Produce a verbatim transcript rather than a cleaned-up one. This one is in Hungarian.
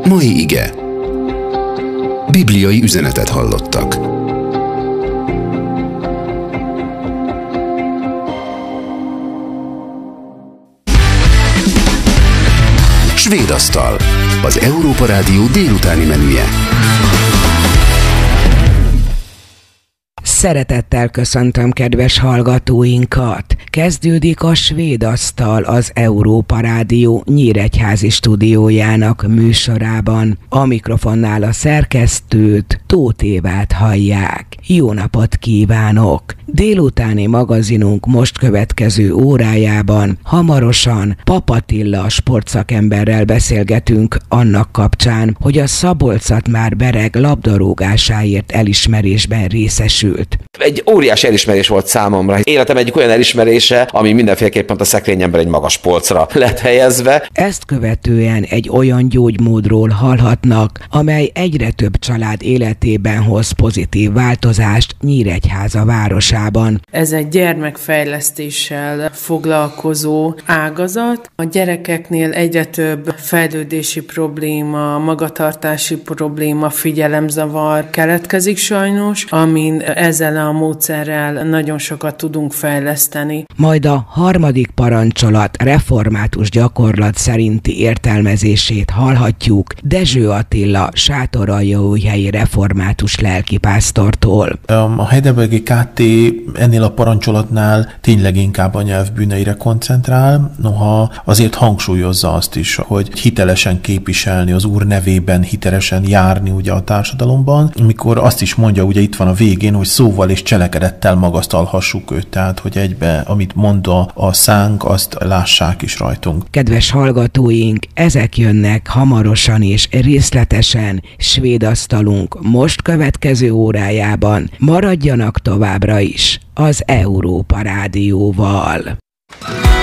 Mai ige. Bibliai üzenetet hallottak. Svéd asztal. Az Európa Rádió délutáni menüje. Szeretettel köszöntöm kedves hallgatóinkat! Kezdődik a Svéd asztal az Európa Rádió nyíregyházi stúdiójának műsorában. A mikrofonnál a szerkesztőt, Tóth Évát hallják. Jó napot kívánok! Délutáni magazinunk most következő órájában hamarosan Papp Attila sportszakemberrel beszélgetünk annak kapcsán, hogy a Szabolcs-Szatmár-Bereg labdarúgásáért elismerésben részesült. Egy óriási elismerés volt számomra. Életem egyik olyan elismerése, ami mindenféleképpen a szekrényemben egy magas polcra lett helyezve. Ezt követően egy olyan gyógymódról hallhatnak, amely egyre több család életében hoz pozitív változást Nyíregyháza városában. Ez egy gyermekfejlesztéssel foglalkozó ágazat. A gyerekeknél egyre több fejlődési probléma, magatartási probléma, figyelemzavar keletkezik sajnos, amin ezzel a módszerrel nagyon sokat tudunk fejleszteni. Majd a harmadik parancsolat református gyakorlat szerinti értelmezését hallhatjuk Dezső Attila sátoraljaújhelyi református lelkipásztortól. A Heidelbergi ká té ennél a parancsolatnál tényleg inkább a nyelvbűneire koncentrál, noha azért hangsúlyozza azt is, hogy hitelesen képviselni, az Úr nevében hitelesen járni ugye a társadalomban, amikor azt is mondja, ugye itt van a végén, hogy szóval és cselekedettel magasztalhassuk őt, tehát hogy egybe, amit mond a, a szánk, azt lássák is rajtunk. Kedves hallgatóink, ezek jönnek hamarosan és részletesen Svéd asztalunk most következő órájában. Maradjanak továbbra is az Európa Rádióval.